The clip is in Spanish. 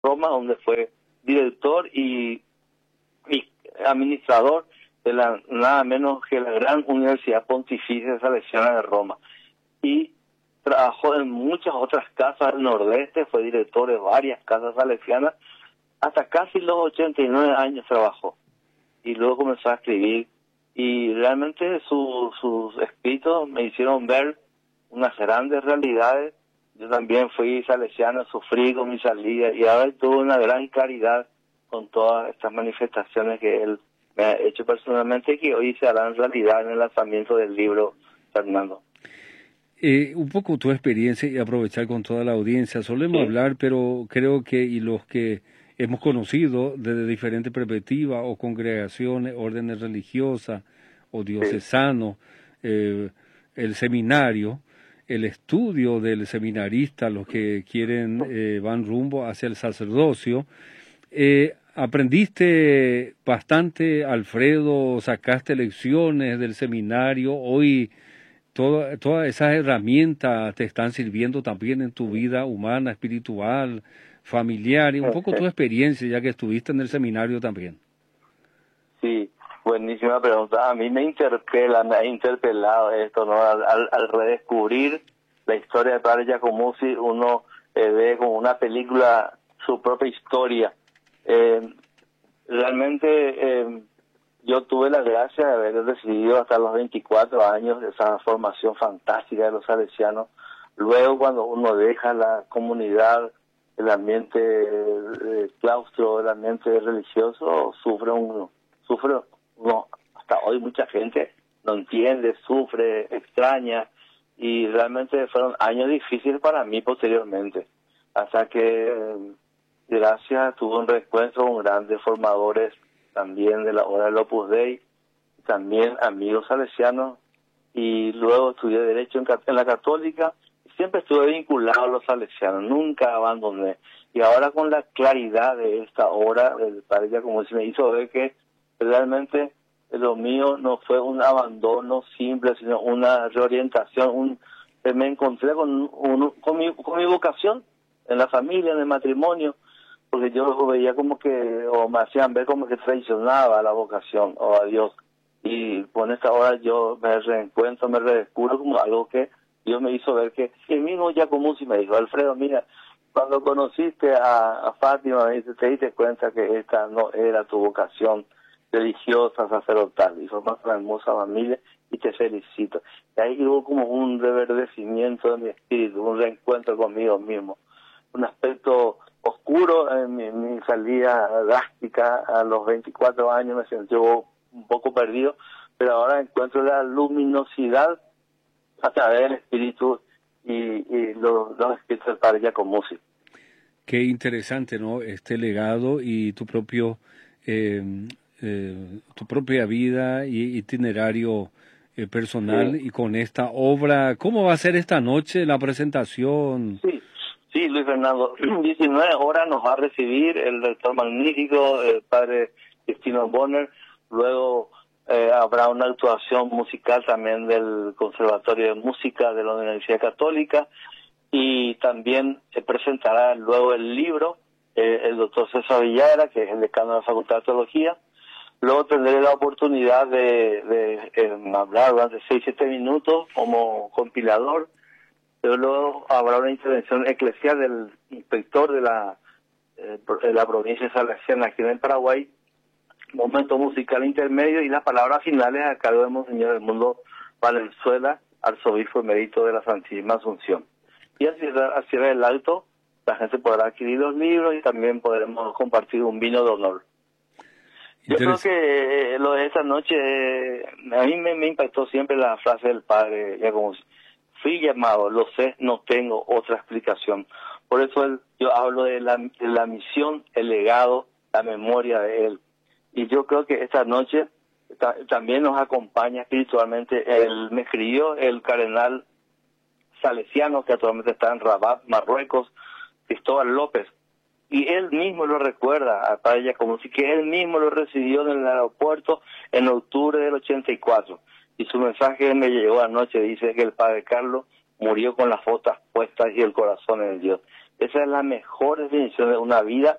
Roma, donde fue director y administrador de la nada menos que la gran Universidad Pontificia Salesiana de Roma. Y trabajó en muchas otras casas del Nordeste, fue director de varias casas salesianas, hasta casi los 89 años trabajó. Y luego comenzó a escribir, y realmente sus escritos me hicieron ver unas grandes realidades. Yo también fui salesiano, sufrí con mi salida, y ahora tuve una gran claridad con todas estas manifestaciones que él me ha hecho personalmente, que hoy se harán realidad en el lanzamiento del libro, Fernando. Un poco tu experiencia y aprovechar con toda la audiencia. Solemos hablar, pero creo que y los que hemos conocido desde diferentes perspectivas o congregaciones, órdenes religiosas o diocesanos, el seminario, el estudio del seminarista, los que quieren van rumbo hacia el sacerdocio. Aprendiste bastante, Alfredo, sacaste lecciones del seminario, hoy todas esas herramientas te están sirviendo también en tu vida humana, espiritual, familiar, y un poco tu experiencia ya que estuviste en el seminario también. Sí, buenísima pregunta. A mí me ha interpelado esto, ¿no? Al redescubrir la historia de Padre Giacomuzzi, uno ve como una película su propia historia. Realmente yo tuve la gracia de haber recibido hasta los 24 años esa formación fantástica de los salesianos. Luego, cuando uno deja la comunidad, el ambiente claustro, el ambiente religioso, sufre uno, hasta hoy mucha gente no entiende, sufre, extraña, y realmente fueron años difíciles para mí posteriormente, hasta que gracias tuve un reencuentro con grandes formadores también de la obra del Opus Dei, también amigos salesianos, y luego estudié Derecho en la Católica, y siempre estuve vinculado a los salesianos, nunca abandoné. Y ahora con la claridad de esta obra del Padre Giacomuzzi me hizo ver que realmente lo mío no fue un abandono simple, sino una reorientación. Me encontré con mi vocación en la familia, en el matrimonio, porque yo veía como que, o me hacían ver como que traicionaba a la vocación o a Dios. Y con esta hora yo me reencuentro, me redescubro como algo que Dios me hizo ver que el mismo Giacomuzzi me dijo: Alfredo, mira, cuando conociste a Fátima, me dice, te diste cuenta que esta no era tu vocación religiosa, sacerdotal, y formas una hermosa familia, y te felicito. Y ahí hubo como un reverdecimiento de mi espíritu, un reencuentro conmigo mismo. Un aspecto oscuro en mi salida drástica a los 24 años, me sentí un poco perdido, pero ahora encuentro la luminosidad a través del espíritu y los espíritus del Padre Giacomuzzi. Qué interesante, ¿no? Este legado y tu propia vida y itinerario personal, y con esta obra. ¿Cómo va a ser esta noche la presentación? Sí, Luis Fernando, 19 horas nos va a recibir el rector magnífico, el padre Justino Bonner. Luego habrá una actuación musical también del Conservatorio de Música de la Universidad Católica, y también se presentará luego el libro el doctor César Villagra, que es el decano de la Facultad de Teología. Luego tendré la oportunidad de hablar durante 6-7 minutos como compilador. Pero luego habrá una intervención eclesial del inspector de la provincia salesiana aquí en el Paraguay, momento musical intermedio, y las palabras finales a cargo de Monseñor Edmundo Valenzuela, arzobispo emérito de la Santísima Asunción. Y al cierre del acto, la gente podrá adquirir los libros y también podremos compartir un vino de honor. Yo creo que lo de esta noche, a mí me impactó siempre la frase del padre Giacomuzzi: fui llamado, lo sé, no tengo otra explicación. Por eso yo hablo de la misión, el legado, la memoria de él. Y yo creo que esta noche también nos acompaña espiritualmente. Me escribió el cardenal salesiano que actualmente está en Rabat, Marruecos, Cristóbal López. Y él mismo lo recuerda a Padre Giacomuzzi, que él mismo lo recibió en el aeropuerto en octubre del 84. Y su mensaje me llegó anoche, dice que el Padre Carlos murió con las botas puestas y el corazón en Dios. Esa es la mejor definición de una vida